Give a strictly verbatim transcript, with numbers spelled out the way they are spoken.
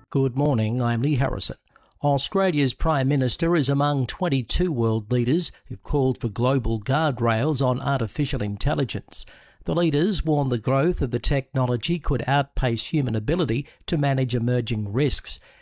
Good morning, I'm Lee Harrison. Australia's Prime Minister is among twenty-two world leaders who've called for global guardrails on artificial intelligence. The leaders warn the growth of the technology could outpace human ability to manage emerging risks.